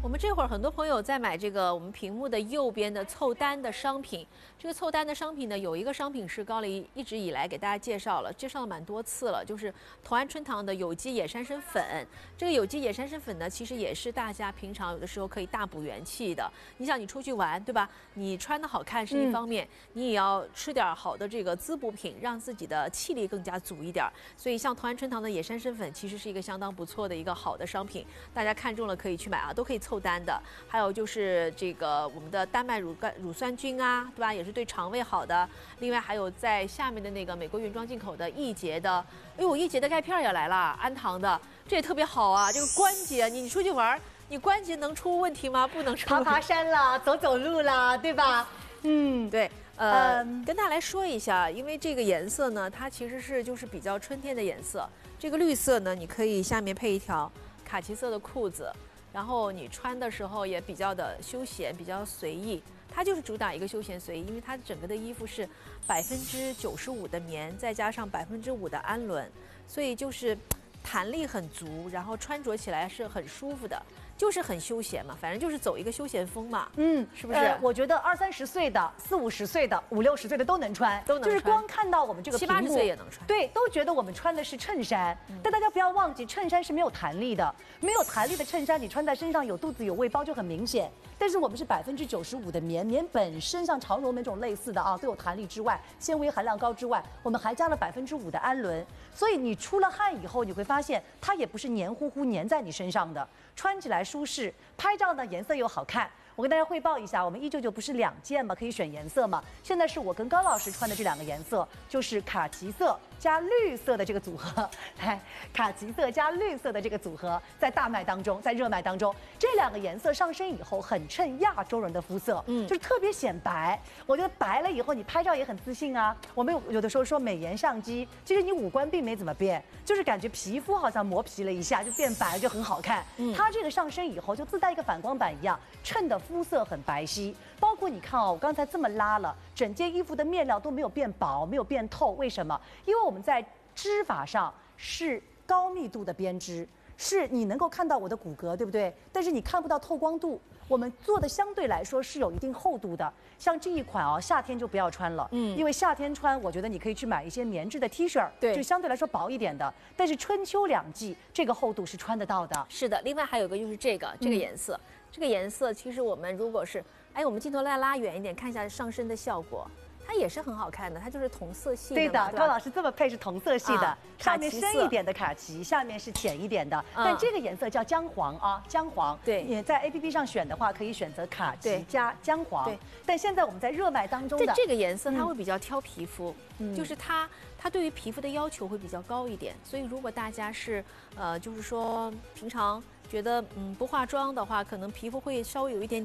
我们这会儿很多朋友在买这个我们屏幕的右边的凑单的商品。这个凑单的商品呢，有一个商品是高丽一直以来给大家介绍了蛮多次了，就是同安春堂的有机野山参粉。这个有机野山参粉呢，其实也是大家平常有的时候可以大补元气的。你想，你出去玩，对吧？你穿的好看是一方面，你也要吃点好的这个滋补品，让自己的气力更加足一点。所以像同安春堂的野山参粉，其实是一个相当不错的一个好的商品，大家看中了可以去买啊，都可以凑单的。还有就是这个我们的丹麦乳酸菌啊，对吧？也是对肠胃好的。另外还有在下面的那个美国原装进口的益洁的，哎呦，益洁的钙片也来了，安堂的，这也特别好啊。这个关节，你出去玩，你关节能出问题吗？不能出。 爬山啦，走路啦，对吧？ 对。跟大家来说一下，因为这个颜色呢，它其实是就是比较春天的颜色。这个绿色呢，你可以下面配一条卡其色的裤子，然后你穿的时候也比较的休闲，比较随意。它就是主打一个休闲随意，因为它整个的衣服是95%的棉，再加上5%的氨纶，所以就是弹力很足，然后穿着起来是很舒服的。就是很休闲嘛，反正就是走一个休闲风嘛，是不是？ 我觉得20-30岁的、40-50岁的、50-60岁的都能穿，就是光看到我们这个屏幕 70-80岁也能穿， 对，都觉得我们穿的是衬衫。但大家不要忘记，衬衫是没有弹力的，没有弹力的衬衫，你穿在身上有肚子有胃包就很明显。但是我们是95%的棉，棉本身像长绒棉这种类似的啊，都有弹力之外，纤维含量高之外，我们还加了5%的氨纶，所以你出了汗以后，你会发现它也不是黏糊糊粘在你身上的，穿起来舒适，拍照呢颜色又好看。我跟大家汇报一下，我们199不是2件吗？可以选颜色嘛？现在是我跟高老师穿的这2个颜色，就是卡其色加绿色的这个组合。来，卡其色加绿色的这个组合在大卖当中，在热卖当中，这2个颜色上身以后很衬亚洲人的肤色，就是特别显白。我觉得白了以后你拍照也很自信啊。我们有的时候说美颜相机，其实你五官并没怎么变，就是感觉皮肤好像磨皮了一下就变白了，就很好看。它这个上身以后就自带一个反光板一样，衬的肤色很白皙，包括你看哦，我刚才这么拉了，整件衣服的面料都没有变薄，没有变透，为什么？因为我们在织法上是高密度的编织，是你能够看到我的骨骼，对不对？但是你看不到透光度，我们做的相对来说是有一定厚度的。像这一款哦，夏天就不要穿了，因为夏天穿，我觉得你可以去买一些棉质的 T 恤，对，就相对来说薄一点的。但是春秋2季这个厚度是穿得到的。 是的，另外还有一个就是这个颜色。这个颜色其实我们如果是，我们镜头来拉远一点，看一下上身的效果，它也是很好看的，它就是同色系的。 对的，高老师这么配是同色系的，上面深一点的卡其，下面是浅一点的。但这个颜色叫姜黄啊，姜黄。对，你在 APP 上选的话，可以选择卡其加姜黄。对，但现在我们在热卖当中的这个颜色，它会比较挑皮肤，就是它对于皮肤的要求会比较高一点。所以如果大家是就是说平常觉得不化妆的话，可能皮肤会稍微有一点点